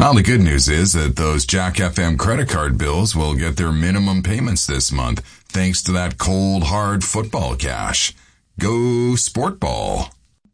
Well, the good news is that those Jack FM credit card bills will get their minimum payments this month, thanks to that cold, hard football cash. Go Sport Ball.